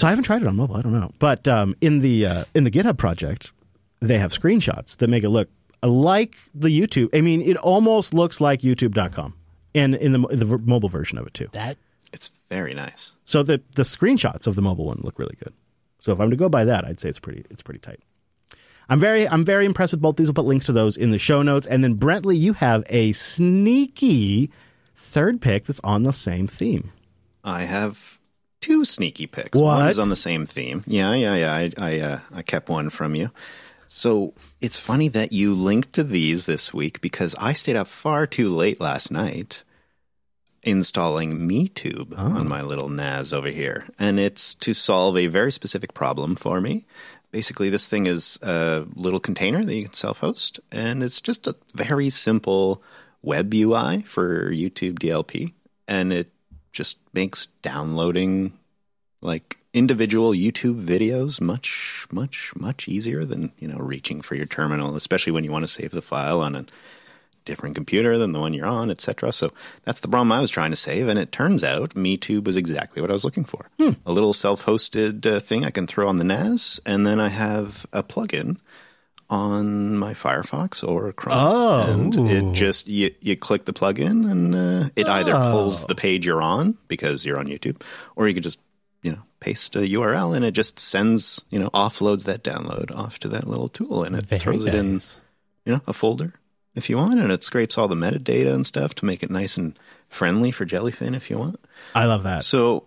So I haven't tried it on mobile. I don't know. But in the GitHub project, they have screenshots that make it look like the YouTube. I mean, it almost looks like YouTube.com, and in the mobile version of it too. It's very nice. So the screenshots of the mobile one look really good. So if I'm to go by that, I'd say it's pretty tight. I'm very impressed with both these. We'll put links to those in the show notes. And then Brentley, you have a sneaky third pick that's on the same theme. I have two sneaky picks. What? One is on the same theme. Yeah. I kept one from you. So it's funny that you linked to these this week because I stayed up far too late last night installing MeTube on my little NAS over here. And it's to solve a very specific problem for me. Basically, this thing is a little container that you can self-host, and it's just a very simple web UI for YouTube DLP, and it just makes downloading like individual YouTube videos much, much, much easier than, reaching for your terminal, especially when you want to save the file on a different computer than the one you're on, etc. So that's the problem I was trying to save, and it turns out MeTube was exactly what I was looking for. A little self-hosted thing I can throw on the NAS, and then I have a plugin on my Firefox or Chrome. And it just, you click the plugin, and it either pulls the page you're on, because you're on YouTube, or you could just paste a URL, and it just sends, offloads that download off to that little tool, and it throws it in, a folder if you want, and it scrapes all the metadata and stuff to make it nice and friendly for Jellyfin if you want. I love that. So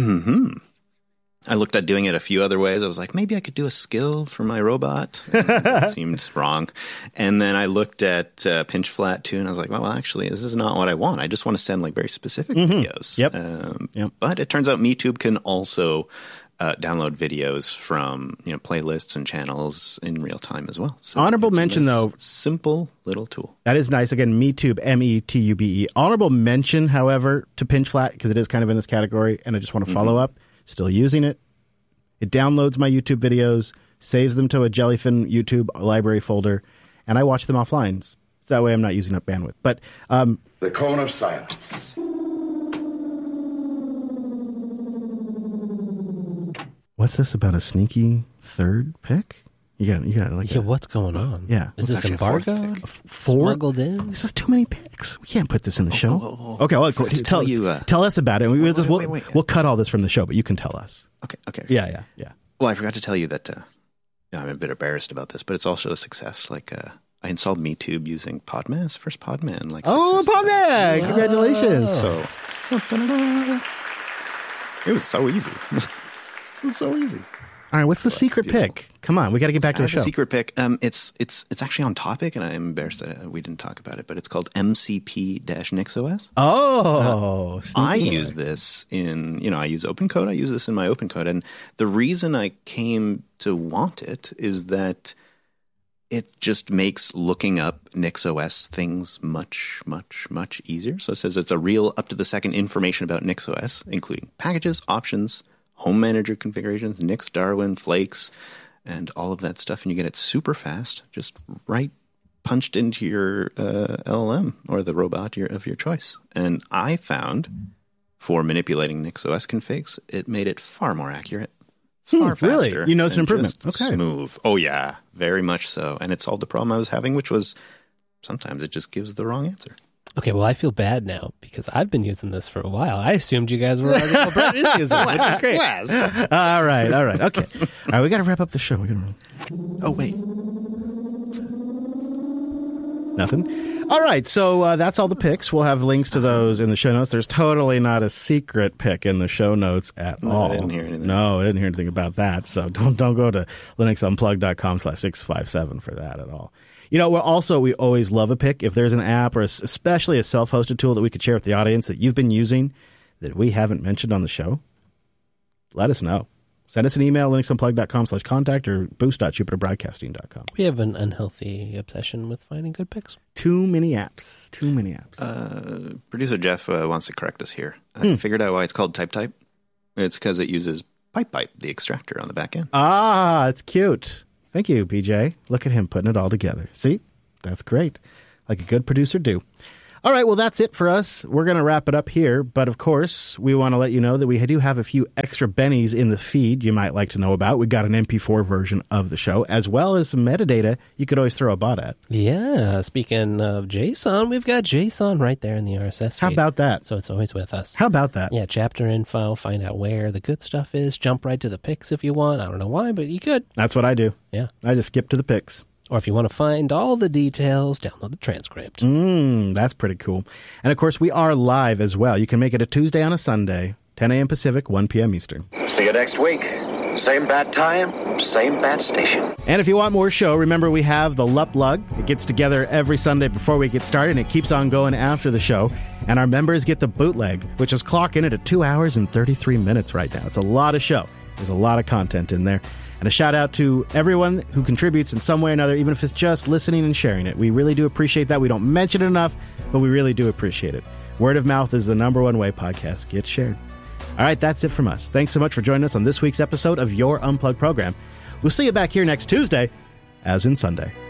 I looked at doing it a few other ways. I was like, maybe I could do a skill for my robot. That seemed wrong. And then I looked at Pinch Flat too, and I was like, well, actually, this is not what I want. I just want to send like very specific videos. Yep. But it turns out MeTube can also download videos from playlists and channels in real time as well. So honorable mention, though. Simple little tool. That is nice. Again, MeTube, METUBE. Honorable mention, however, to Pinch Flat, because it is kind of in this category, and I just want to follow up. Still using it. It downloads my YouTube videos, saves them to a Jellyfin YouTube library folder, and I watch them offline. So that way I'm not using up bandwidth. But the cone of silence. What's this about a sneaky third pick? You got like what's going on? Yeah. Is this embargo? Smuggled in? This is too many picks. We can't put this in the show. Whoa. Okay, well, tell us about it. We'll cut all this from the show, but you can tell us. Okay. Yeah. Well, I forgot to tell you that I'm a bit embarrassed about this, but it's also a success. Like, I installed MeTube using Podman, first Podman. Podman! Wow. Congratulations! So, it was so easy. All right, what's the secret pick? Come on, we got to get back to the show. The secret pick, it's actually on topic, and I'm embarrassed that we didn't talk about it, but it's called MCP-NixOS. Oh, I use this in, I use OpenCode. I use this in my OpenCode, and the reason I came to want it is that it just makes looking up NixOS things much, much, much easier. So it says it's a real up-to-the-second information about NixOS, including packages, options, home manager configurations, Nix, Darwin, Flakes, and all of that stuff. And you get it super fast, just punched into your LLM or the robot of your choice. And I found for manipulating NixOS configs, it made it far more accurate, far faster. Really? You noticed an improvement? Okay. Smooth. Oh, yeah, very much so. And it solved the problem I was having, which was sometimes it just gives the wrong answer. Okay, well, I feel bad now because I've been using this for a while. I assumed you guys were already Brett is using it, which is great. All right. Okay. All right, we got to wrap up the show. Oh, wait. Nothing? All right, so that's all the picks. We'll have links to those in the show notes. There's totally not a secret pick in the show notes at all. I didn't hear anything. No, I didn't hear anything about that. So don't go to linuxunplugged.com/657 for that at all. We always love a pick. If there's an app or especially a self-hosted tool that we could share with the audience that you've been using that we haven't mentioned on the show, let us know. Send us an email, linuxunplugged.com/contact or boost.jupiterbroadcasting.com. We have an unhealthy obsession with finding good picks. Too many apps. Producer Jeff wants to correct us here. I figured out why it's called TypeType. It's because it uses PipePipe, the extractor on the back end. Ah, it's cute. Thank you, BJ. Look at him putting it all together. See? That's great. Like a good producer do. All right, well, that's it for us. We're going to wrap it up here. But, of course, we want to let you know that we do have a few extra bennies in the feed you might like to know about. We got an MP4 version of the show, as well as some metadata you could always throw a bot at. Yeah, speaking of JSON, we've got JSON right there in the RSS feed. How about that? So it's always with us. How about that? Yeah, chapter info, find out where the good stuff is, jump right to the pics if you want. I don't know why, but you could. That's what I do. Yeah. I just skip to the pics. Or if you want to find all the details, download the transcript. That's pretty cool. And, of course, we are live as well. You can make it a Tuesday on a Sunday, 10 a.m. Pacific, 1 p.m. Eastern. See you next week. Same bat time, same bat station. And if you want more show, remember we have the Lup Lug. It gets together every Sunday before we get started, and it keeps on going after the show. And our members get the bootleg, which is clocking it at 2 hours and 33 minutes right now. It's a lot of show. There's a lot of content in there. And a shout out to everyone who contributes in some way or another, even if it's just listening and sharing it. We really do appreciate that. We don't mention it enough, but we really do appreciate it. Word of mouth is the #1 way podcasts get shared. All right, that's it from us. Thanks so much for joining us on this week's episode of Your Unplugged program. We'll see you back here next Tuesday, as in Sunday.